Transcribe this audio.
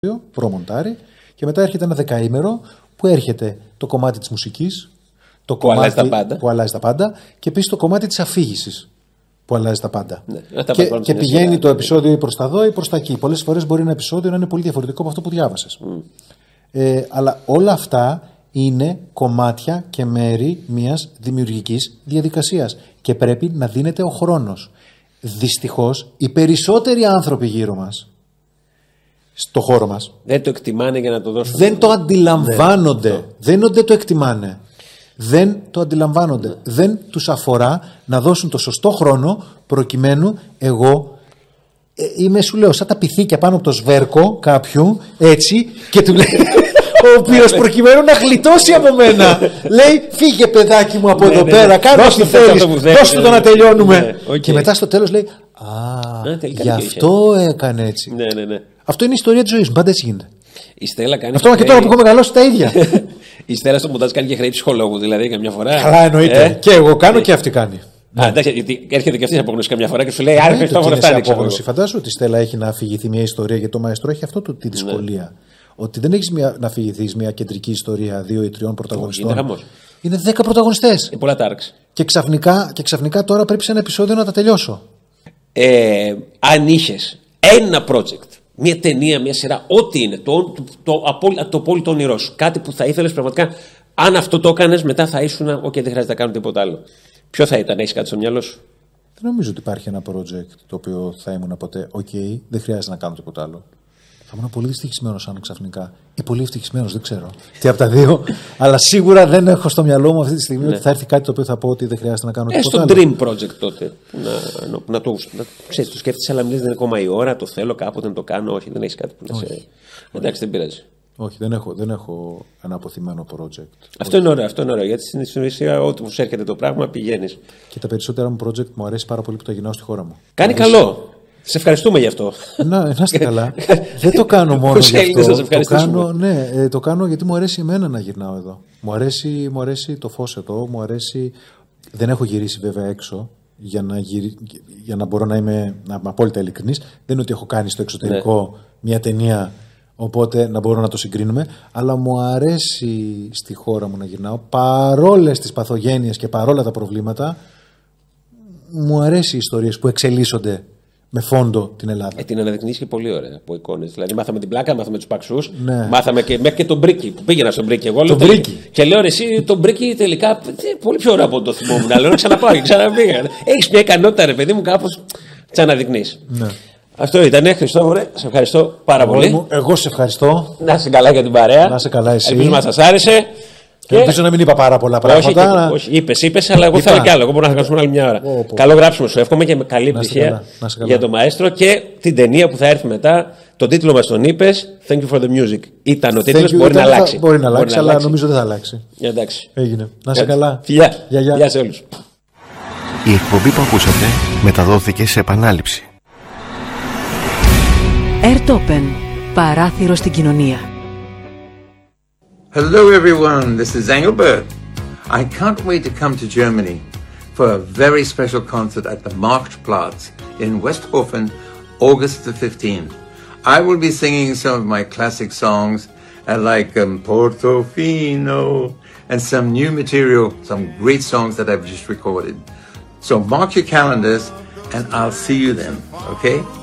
προμοντάρει και μετά έρχεται ένα δεκαήμερο που έρχεται το κομμάτι της μουσικής, το που αλλάζει τα πάντα. Που αλλάζει τα πάντα και επίσης το κομμάτι της αφήγησης που αλλάζει τα πάντα. Ναι, και πηγαίνει το επεισόδιο ή προς τα εδώ ή προς τα εκεί. Πολλές φορές μπορεί ένα επεισόδιο να είναι πολύ διαφορετικό από αυτό που διάβασες. Αλλά όλα αυτά είναι κομμάτια και μέρη μιας δημιουργικής διαδικασίας και πρέπει να δίνεται ο χρόνος. Δυστυχώς οι περισσότεροι άνθρωποι γύρω μας, στο χώρο μας, δεν το εκτιμάνε για να το δώσουν. Δεν το αντιλαμβάνονται. Δεν το εκτιμάνε. Δεν το αντιλαμβάνονται. Δεν τους αφορά να δώσουν το σωστό χρόνο προκειμένου εγώ είμαι, σου λέω, σαν τα πυθίκια πάνω από το σβέρκο κάποιου, έτσι, και του λέει, ο οποίος προκειμένου να γλιτώσει από μένα λέει, φύγε παιδάκι μου από εδώ πέρα, κάνε ό,τι θέλεις, δώσ' του το να τελειώνουμε. Και μετά στο τέλος λέει, γι' αυτό έκανε έτσι. Αυτό είναι η ιστορία της ζωής μου, πάντα έτσι γίνεται. Αυτό και τώρα που έχω μεγαλώσει τα ίδια. Η Στέλλα στο μοντάζ κάνει και χρέη ψυχολόγου, δηλαδή καμιά φορά. Καλά, εννοείται. Και εγώ κάνω και αυτή κάνει. Εντάξει, γιατί έρχεται και αυτή να απογνώσει καμιά φορά και σου λέει, άρα Χριστόφορο, φτάνει. Φαντάζομαι ότι η Στέλλα έχει να αφηγηθεί μια ιστορία, γιατί το μαέστρο έχει αυτό τη δυσκολία. Ότι δεν έχει να αφηγηθεί μια κεντρική ιστορία 2 ή 3 πρωταγωνιστών. Είναι 10 πρωταγωνιστές. Είναι πολλά τάρξ. Και ξαφνικά τώρα πρέπει σε ένα επεισόδιο να τα τελειώσω. Αν είχε ένα project, μια ταινία, μια σειρά, ό,τι είναι, το απόλυτο όνειρό σου, κάτι που θα ήθελες πραγματικά, αν αυτό το έκανες, μετά θα ήσουν, δεν χρειάζεται να κάνω τίποτα άλλο. Ποιο θα ήταν, έχεις κάτι στο μυαλό σου? Δεν νομίζω ότι υπάρχει ένα project το οποίο θα ήμουν ποτέ, δεν χρειάζεται να κάνω τίποτα άλλο. Θα ήμουν πολύ ευτυχισμένος αν ξαφνικά. Ή πολύ ευτυχισμένος, δεν ξέρω. Τι από τα δύο. Αλλά σίγουρα δεν έχω στο μυαλό μου αυτή τη στιγμή ότι θα έρθει κάτι το οποίο θα πω ότι δεν χρειάζεται να κάνω τίποτα άλλο. Στο dream project τότε. Να το σκέφτεσαι, αλλά δεν είναι ακόμα η ώρα, το θέλω κάποτε να το κάνω. Όχι, δεν έχει κάτι που να σε. Εντάξει, δεν πειράζει. Όχι, δεν έχω ένα αποθυμένο project. Αυτό είναι ωραίο, γιατί στην ουσία ό,τι μου έρχεται το πράγμα πηγαίνεις. Και τα περισσότερα μου project μου αρέσει πάρα πολύ που τα γυρνάω στη χώρα μου. Κάνει καλό. Σε ευχαριστούμε γι' αυτό. Να είστε καλά. Δεν το κάνω μόνο γι' αυτό. Το κάνω γιατί μου αρέσει εμένα να γυρνάω εδώ. Μου αρέσει το φως εδώ, μου αρέσει. Δεν έχω γυρίσει βέβαια έξω για να μπορώ να είμαι απόλυτα ειλικρινής. Δεν είναι ότι έχω κάνει στο εξωτερικό μια ταινία, οπότε να μπορώ να το συγκρίνουμε. Αλλά μου αρέσει στη χώρα μου να γυρνάω. Παρόλες τις παθογένειες και παρόλα τα προβλήματα, μου αρέσει οι ιστορίες που εξελίσσονται με φόντο την Ελλάδα. Την αναδεικνύεις και πολύ ωραία από εικόνες. Δηλαδή, μάθαμε την πλάκα, μάθαμε τους παξούς, μάθαμε και μέχρι και τον Μπρίκι που πήγαινα στον Μπρίκι. Εγώ λέω και λέω εσύ τον Μπρίκι τελικά πολύ πιο ωραίο από το θυμόμουν. Λέω να ξαναπάω και ξαναπήγα. Έχεις μια ικανότητα, ρε παιδί μου, κάπως τι αναδεικνύεις. Αυτό ήταν, Χριστόφορε. Σε ευχαριστώ πάρα πολύ. Εγώ σε ευχαριστώ. Να είσαι καλά για την παρέα. Να είσαι καλά εσύ. Ελπίζω να σας άρεσε. Ελπίζω να μην είπα πάρα πολλά πράγματα. Όχι, είπες, αλλά εγώ θέλω κι άλλο. Εγώ μπορώ να χάσουμε άλλη μια ώρα. Καλό γράψιμο σου εύχομαι και με καλή επιτυχία για το μαέστρο και την ταινία που θα έρθει μετά. Το τίτλο μας τον είπες, Thank you for the music. Ήταν ο τίτλος, μπορεί να αλλάξει. Μπορεί να αλλάξει, αλλά νομίζω δεν θα αλλάξει. Εντάξει. Έγινε. Να είσαι καλά. Φιλιά. Γεια σε όλους. Η εκπομπή που ακούσατε μεταδόθηκε σε επανάληψη. Airtopen. Παράθυρο στην κοινωνία. Hello everyone, this is Engelbert. I can't wait to come to Germany for a very special concert at the Marktplatz in Westhofen, August the 15th. I will be singing some of my classic songs like Portofino and some new material, some great songs that I've just recorded. So mark your calendars and I'll see you then, okay?